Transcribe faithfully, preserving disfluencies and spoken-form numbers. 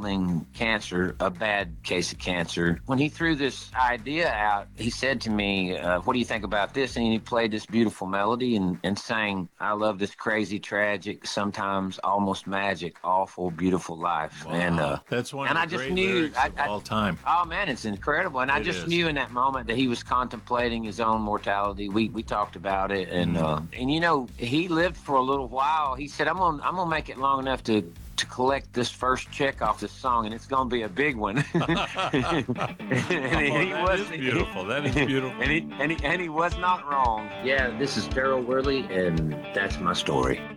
battling cancer, a bad case of cancer. When he threw this idea out, he said to me, uh, what do you think about this? And he played this beautiful melody and, and sang, I love this crazy, tragic, sometimes almost magic, awful, beautiful life. Wow. And uh, that's one and of I the just great knew, lyrics I, of I, all time. Oh, man, it's incredible. And It I just is. knew in that moment that he was contemplating his own mortality. We we talked about it. And, Mm. uh, and you know, he lived for a little while. He said, I'm going I'm gonna make it long enough to to collect this first check off this song, and it's going to be a big one. and oh, that is beautiful. That is beautiful. And he, and, he, and he was not wrong. Yeah, this is Darryl Worley, and that's my story.